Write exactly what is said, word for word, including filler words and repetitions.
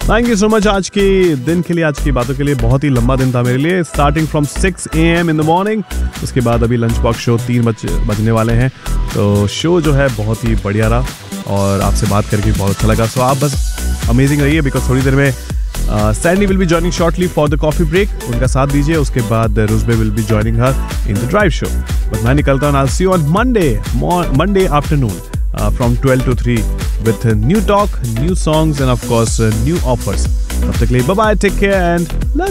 Thank you so much आज के दिन के लिए, आज की बातों के लिए। बहुत ही लंबा दिन था मेरे लिए, starting from six A M in the morning. उसके बाद अभी लंच बॉक्स शो तीन बज बजने वाले हैं, तो शो जो है बहुत ही बढ़िया रहा और आपसे बात करके बहुत अच्छा लगा। सो आप बस अमेजिंग रहिए, बिकॉज थोड़ी देर में Sandy will be joining shortly for the coffee break, उनका साथ दीजिए। उसके बाद रुजबे will be joining her in the drive show. But मैं निकलता हूँ, I will see you on Monday Monday afternoon from twelve to three with uh, new talk, new songs and of course uh, new offers. Tab tak ke liye bye bye, take care and love